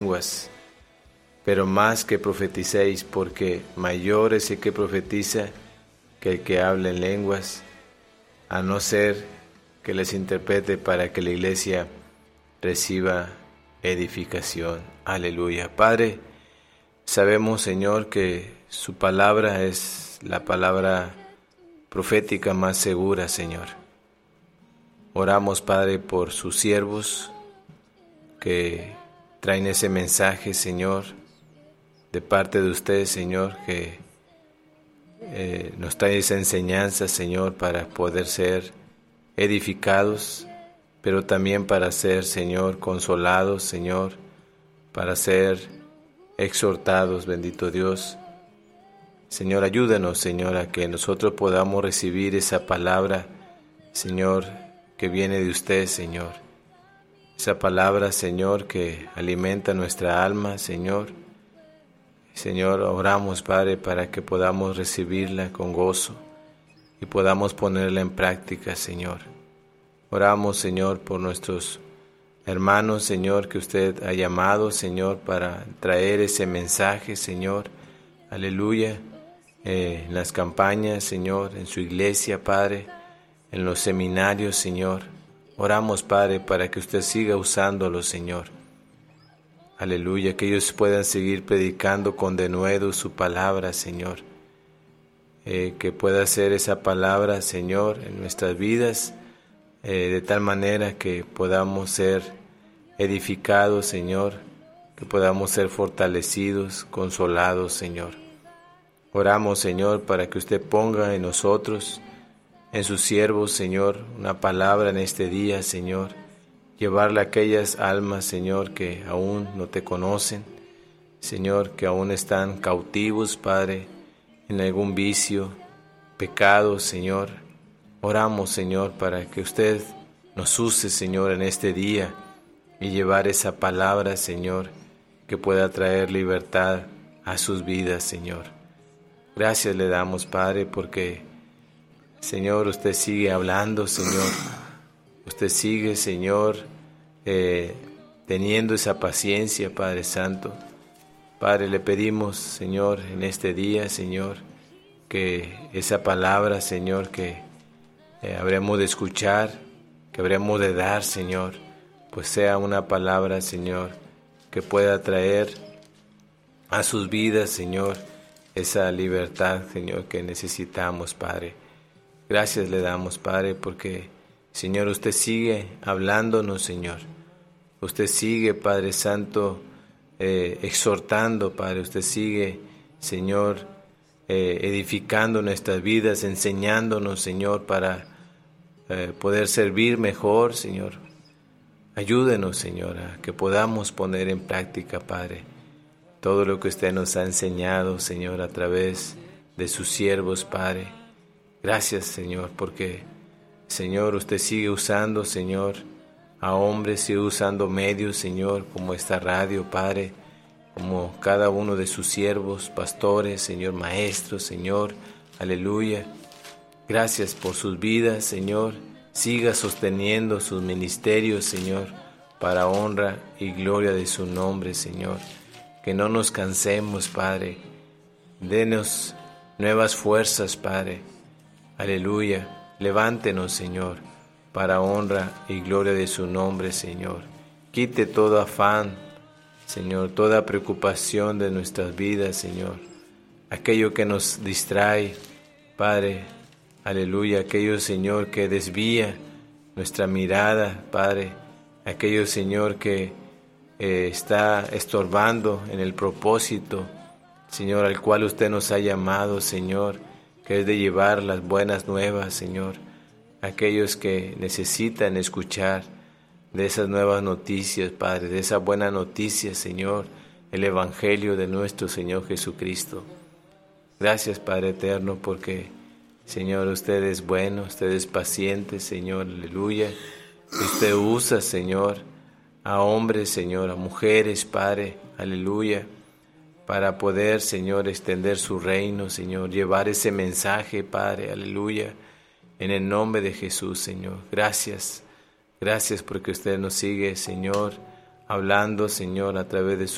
lenguas, pero más que profeticéis, porque mayor es el que profetiza que el que habla en lenguas, a no ser que les interprete para que la iglesia reciba edificación. Aleluya. Padre, sabemos, Señor, que su palabra es la palabra profética más segura, Señor. Oramos, Padre, por sus siervos que traen ese mensaje, Señor, de parte de usted, Señor, que nos trae esa enseñanza, Señor, para poder ser edificados, pero también para ser, Señor, consolados, Señor, para ser exhortados, bendito Dios. Señor, ayúdanos, Señor, a que nosotros podamos recibir esa palabra, Señor, que viene de usted, Señor. Esa palabra, Señor, que alimenta nuestra alma, Señor. Señor, oramos, Padre, para que podamos recibirla con gozo y podamos ponerla en práctica, Señor. Oramos, Señor, por nuestros hermanos, Señor, que usted ha llamado, Señor, para traer ese mensaje, Señor. Aleluya. En las campañas, Señor, en su iglesia, Padre, en los seminarios, Señor. Oramos, Padre, para que usted siga usándolos, Señor. Aleluya, que ellos puedan seguir predicando con denuedo su palabra, Señor. Que pueda ser esa palabra, Señor, en nuestras vidas, de tal manera que podamos ser edificados, Señor, que podamos ser fortalecidos, consolados, Señor. Oramos, Señor, para que usted ponga en nosotros, en sus siervos, Señor, una palabra en este día, Señor. Llevarle a aquellas almas, Señor, que aún no te conocen, Señor, que aún están cautivos, Padre, en algún vicio, pecado, Señor. Oramos, Señor, para que usted nos use, Señor, en este día y llevar esa palabra, Señor, que pueda traer libertad a sus vidas, Señor. Gracias le damos, Padre, porque, Señor, usted sigue hablando, Señor. Usted sigue, Señor, teniendo esa paciencia, Padre Santo. Padre, le pedimos, Señor, en este día, Señor, que esa palabra, Señor, que habremos de escuchar, que habremos de dar, Señor, pues sea una palabra, Señor, que pueda traer a sus vidas, Señor, esa libertad, Señor, que necesitamos, Padre. Gracias le damos, Padre, porque, Señor, usted sigue hablándonos, Señor. Usted sigue, Padre Santo, exhortando, Padre. Usted sigue, Señor, edificando nuestras vidas, enseñándonos, Señor, para poder servir mejor, Señor. Ayúdenos, Señor, a que podamos poner en práctica, Padre, todo lo que usted nos ha enseñado, Señor, a través de sus siervos, Padre. Gracias, Señor, porque, Señor, usted sigue usando, Señor, a hombres, sigue usando medios, Señor, como esta radio, Padre, como cada uno de sus siervos, pastores, Señor, maestros, Señor, aleluya. Gracias por sus vidas, Señor. Siga sosteniendo sus ministerios, Señor, para honra y gloria de su nombre, Señor. Que no nos cansemos, Padre. Denos nuevas fuerzas, Padre. Aleluya. Levántenos, Señor, para honra y gloria de su nombre, Señor. Quite todo afán, Señor, toda preocupación de nuestras vidas, Señor. Aquello que nos distrae, Padre. Aleluya. Aquello, Señor, que desvía nuestra mirada, Padre. Aquello, Señor, que está estorbando en el propósito, Señor, al cual usted nos ha llamado, Señor, que es de llevar las buenas nuevas, Señor, aquellos que necesitan escuchar de esas nuevas noticias, Padre, de esa buena noticia, Señor, el Evangelio de nuestro Señor Jesucristo. Gracias, Padre eterno, porque, Señor, usted es bueno, usted es paciente, Señor, aleluya. Usted usa, Señor, a hombres, Señor, a mujeres, Padre, aleluya, para poder, Señor, extender su reino, Señor, llevar ese mensaje, Padre, aleluya, en el nombre de Jesús, Señor. Gracias, gracias porque usted nos sigue, Señor, hablando, Señor, a través de su